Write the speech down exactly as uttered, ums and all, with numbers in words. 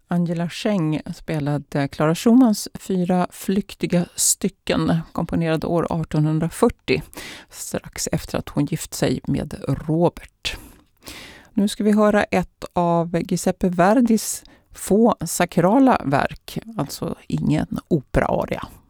Angela Scheng spelade Clara Schumanns Fyra flyktiga stycken, komponerad år arton fyrtio, strax efter att hon gift sig med Robert. Nu ska vi höra ett av Giuseppe Verdis få sakrala verk, alltså ingen operaaria.